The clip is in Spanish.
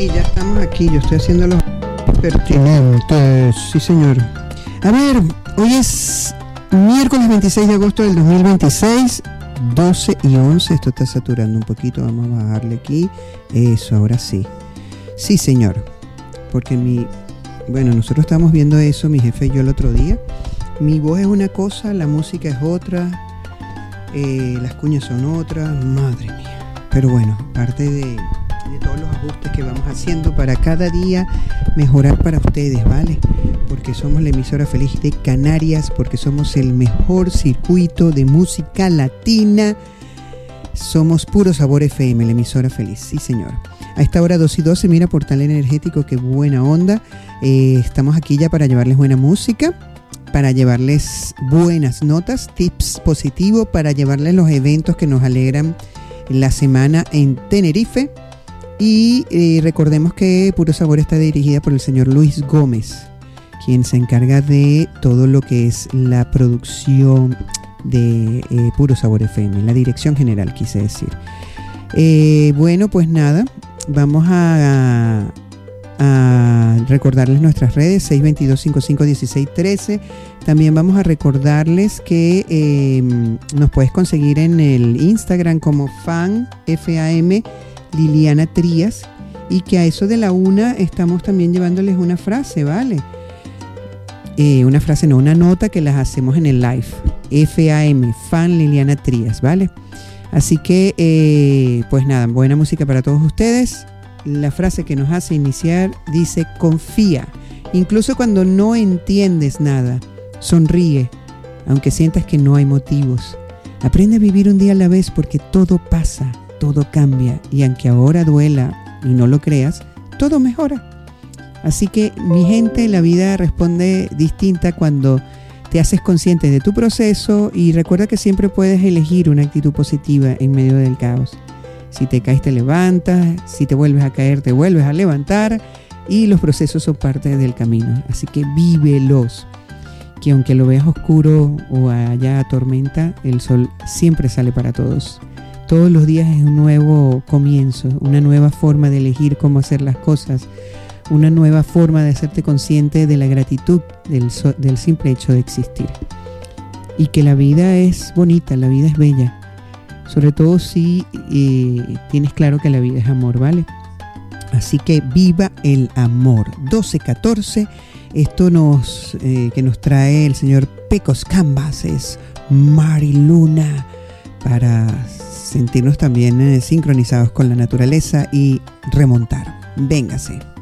Y ya estamos aquí, yo estoy haciendo los pertinentes, sí señor. A ver, hoy es miércoles 26 de agosto del 2026, 12 y 11, esto está saturando un poquito, vamos a bajarle aquí, eso, ahora sí. Sí señor, porque nosotros estábamos viendo eso, mi jefe y yo el otro día, mi voz es una cosa, la música es otra, las cuñas son otras, madre mía, pero bueno, parte de todos los ajustes que vamos haciendo para cada día mejorar para ustedes, ¿vale? Porque somos la emisora feliz de Canarias, porque somos el mejor circuito de música latina, somos Puro Sabor FM, la emisora feliz, sí señor. A esta hora 2 y 12, mira, Portal Energético, qué buena onda, estamos aquí ya para llevarles buena música, para llevarles buenas notas, tips positivos, para llevarles los eventos que nos alegran la semana en Tenerife. Y recordemos que Puro Sabor está dirigida por el señor Luis Gómez, quien se encarga de todo lo que es la producción de Puro Sabor FM, la dirección general, quise decir. Bueno, pues nada, vamos a recordarles nuestras redes, 622-551613. También vamos a recordarles que nos puedes conseguir en el Instagram como FAM Liliana Trías, y que a eso de la 1 estamos también llevándoles una frase, ¿vale? Una nota que las hacemos en el live, FAM Liliana Trías, ¿vale? Así que pues nada, buena música para todos ustedes. La frase que nos hace iniciar dice: confía, incluso cuando no entiendes nada, sonríe, aunque sientas que no hay motivos. Aprende a vivir un día a la vez, porque todo pasa, todo cambia, y aunque ahora duela y no lo creas, todo mejora. Así que, mi gente, la vida responde distinta cuando te haces consciente de tu proceso, y recuerda que siempre puedes elegir una actitud positiva en medio del caos. Si te caes, te levantas, si te vuelves a caer, te vuelves a levantar, y los procesos son parte del camino. Así que vívelos, que aunque lo veas oscuro o haya tormenta, el sol siempre sale para todos. Todos los días es un nuevo comienzo, una nueva forma de elegir cómo hacer las cosas, una nueva forma de hacerte consciente de la gratitud del simple hecho de existir. Y que la vida es bonita, la vida es bella, sobre todo si tienes claro que la vida es amor, ¿vale? Así que viva el amor. 12:14, esto que nos trae el señor Pecos Canvas es Mariluna, para sentirnos también sincronizados con la naturaleza y remontar. Véngase.